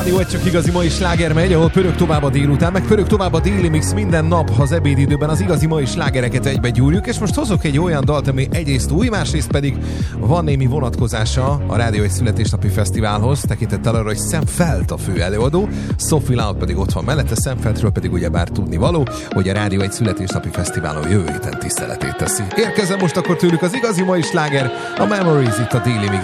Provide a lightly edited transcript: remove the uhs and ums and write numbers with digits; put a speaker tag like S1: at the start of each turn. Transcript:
S1: Rádió egy csak igazi mai sláger megy, ahol pörög tovább a délután, meg pörög tovább a déli mix minden nap, az ebédidőben az igazi mai slágereket egybe gyúrjuk, és most hozok egy olyan dalt, ami egyrészt új, másrészt pedig van némi vonatkozása a Rádió egy születésnapi fesztiválhoz, tekintettel arra, hogy Sam Feldt a fő előadó, Sophie Loud pedig ott van mellette, Sam Feldtről pedig ugyebár tudni való, hogy a Rádió egy születésnapi fesztiválon jövő héten tiszteletét teszi. Érkezem most akkor tőlük az igazi mai sláger, a Memories itt a Daily Mix.